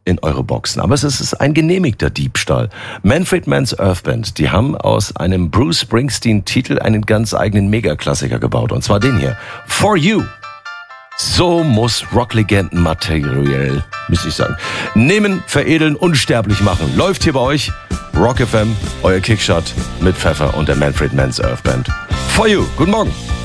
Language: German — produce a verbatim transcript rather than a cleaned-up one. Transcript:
in eure Boxen. Aber es ist ein genehmigter Diebstahl. Manfred Mann's Earth Band, die haben aus einem Bruce Springsteen-Titel einen ganz eigenen Megaklassiker gebaut. Und zwar den hier. For You. So muss Rocklegenden materiell, muss ich sagen, nehmen, veredeln, unsterblich machen. Läuft hier bei euch Rock F M, euer Kickshot mit Pfeffer und der Manfred Mann's Earth Band. For You. Guten Morgen.